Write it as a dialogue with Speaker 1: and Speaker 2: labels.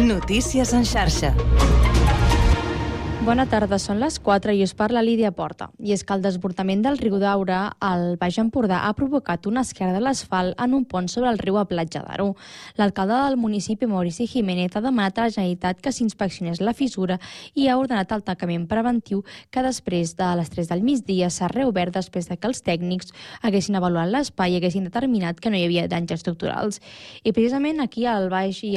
Speaker 1: Notícies en xarxa.
Speaker 2: Bona tarda, són les 4 i us parla Lídia Porta. I és que el desbordament del riu Daura al Baix Empordà ha provocat una esquerda de l'asfalt en un pont sobre el riu a Platja d'Aro. L'alcalde del municipi, Maurici Jiménez, ha demanat a la Generalitat que s'inspeccionés la fissura i ha ordenat el tancament preventiu que després de les 3 del migdia s'ha reobert després de que els tècnics haguessin avaluat l'espai i haguessin determinat que no hi havia danys estructurals. I precisament aquí al Baix i